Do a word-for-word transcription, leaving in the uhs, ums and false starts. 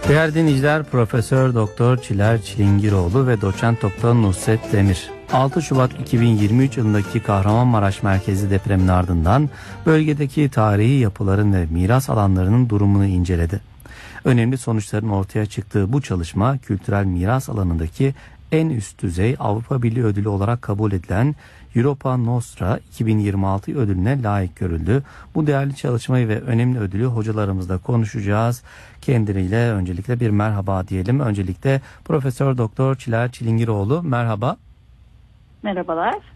Değerli dinleyiciler, Profesör Doktor Çiler Çilingiroğlu ve Doçent Doktor Nusret Demir, altı Şubat iki bin yirmi üç yılındaki Kahramanmaraş merkezli depremin ardından bölgedeki tarihi yapıların ve miras alanlarının durumunu inceledi. Önemli sonuçların ortaya çıktığı bu çalışma, kültürel miras alanındaki en üst düzey Avrupa Birliği ödülü olarak kabul edilen Europa Nostra iki bin yirmi altı ödülüne layık görüldü. Bu değerli çalışmayı ve önemli ödülü hocalarımızla konuşacağız. Kendileriyle öncelikle bir merhaba diyelim. Öncelikle Profesör Doktor Çiler Çilingiroğlu, merhaba. Merhabalar.